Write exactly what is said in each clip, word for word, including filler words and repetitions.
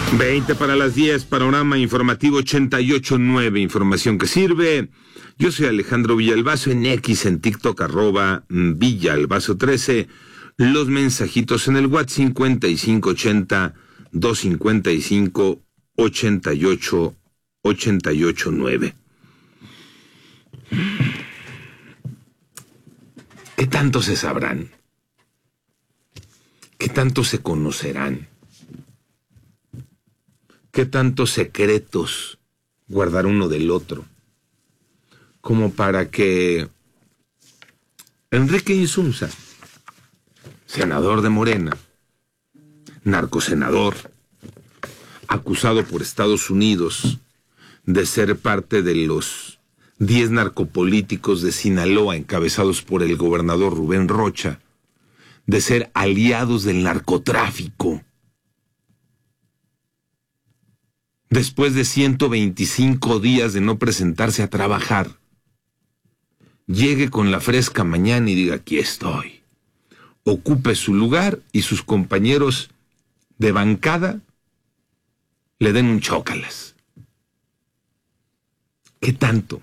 veinte para las diez, panorama informativo ochenta y ocho punto nueve, información que sirve. Yo soy Alejandro Villalbazo, en X, en TikTok, arroba Villalbazo trece. Los mensajitos en el WhatsApp cincuenta y cinco ochenta, doscientos cincuenta y cinco, ochenta y ocho, ochenta y ocho nueve. ¿Qué tanto se sabrán? ¿Qué tanto se conocerán? ¿Qué tantos secretos guardar uno del otro? Como para que Enrique Insunza, senador de Morena, narcosenador, acusado por Estados Unidos de ser parte de los diez narcopolíticos de Sinaloa encabezados por el gobernador Rubén Rocha, de ser aliados del narcotráfico, después de ciento veinticinco días de no presentarse a trabajar, llegue con la fresca mañana y diga: aquí estoy, ocupe su lugar, y sus compañeros de bancada le den un chócalas. ¿Qué tanto?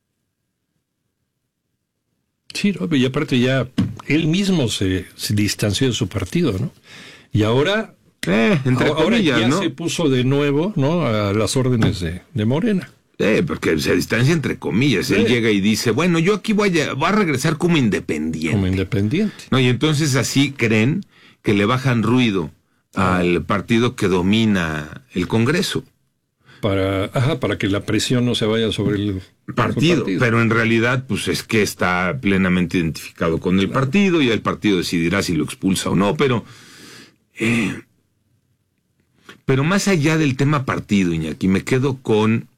Sí, ¿no? Y aparte ya él mismo se, se distanció de su partido, ¿no? Y ahora, eh, entre ahora comillas, ya ¿no? se puso de nuevo, ¿no?, a las órdenes de, de Morena. Eh, porque se distancia entre comillas. Él Eh. llega y dice: bueno, yo aquí voy a, voy a regresar como independiente. Como independiente. No, y entonces así creen que le bajan ruido Ah. al partido que domina el Congreso. Para, ajá, para que la presión no se vaya sobre el Partido, partido. pero en realidad pues es que está plenamente identificado con el partido, y el partido decidirá si lo expulsa o no, pero eh, pero más allá del tema partido, Iñaki, me quedo con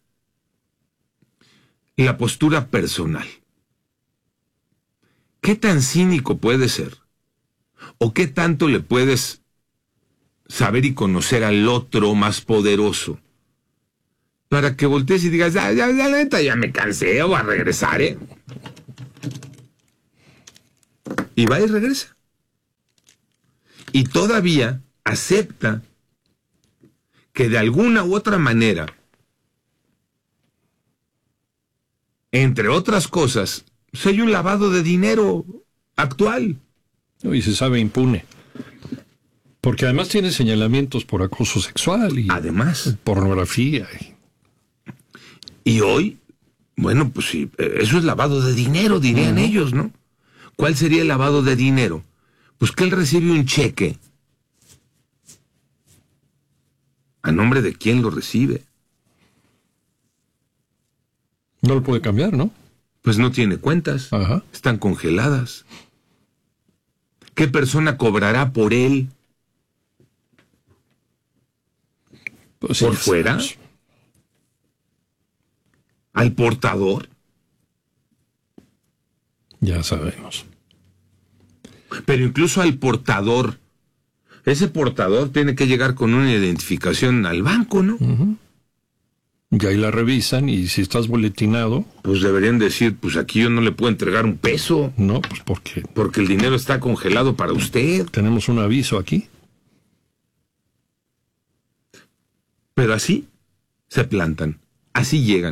la postura personal. ¿Qué tan cínico puede ser? ¿O qué tanto le puedes saber y conocer al otro más poderoso para que voltees y digas: ya, ya, ya, la neta, ya me cansé, voy a regresar, ¿eh? Y va y regresa. Y todavía acepta que de alguna u otra manera, entre otras cosas, soy un lavado de dinero actual. Y se sabe impune. Porque además tiene señalamientos por acoso sexual y Además. pornografía. Y... Y hoy, bueno, pues sí, eso es lavado de dinero, dirían uh-huh. ellos, ¿no? ¿Cuál sería el lavado de dinero? Pues que él recibe un cheque. ¿A nombre de quién lo recibe? No lo puede cambiar, ¿no? Pues no tiene cuentas. Ajá. Están congeladas. ¿Qué persona cobrará por él? Pues ¿Por sí, fuera? sabemos. ¿Al portador? Ya sabemos. Pero incluso al portador, ese portador tiene que llegar con una identificación al banco, ¿no? Uh-huh. Y ahí la revisan, y si estás boletinado... Pues deberían decir: pues aquí yo no le puedo entregar un peso. No, pues porque... Porque el dinero está congelado para usted. Tenemos un aviso aquí. Pero así se plantan, así llegan.